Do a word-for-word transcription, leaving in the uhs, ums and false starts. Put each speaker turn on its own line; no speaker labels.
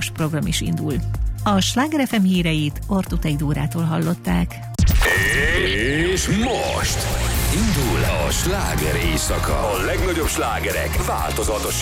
számos program is indul. A Sláger ef em híreit Ortutei Dórától hallották.
És most indul a sláger éjszaka. A legnagyobb slágerek változatosan.